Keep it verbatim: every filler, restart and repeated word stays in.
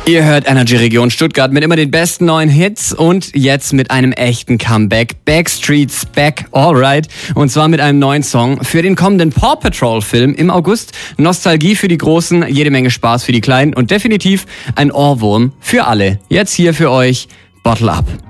Ihr hört Energy Region Stuttgart mit immer den besten neuen Hits und jetzt mit einem echten Comeback. Backstreet's Back, alright. Und zwar mit einem neuen Song für den kommenden Paw Patrol Film im August. Nostalgie für die Großen, jede Menge Spaß für die Kleinen und definitiv ein Ohrwurm für alle. Jetzt hier für euch Bottle Up.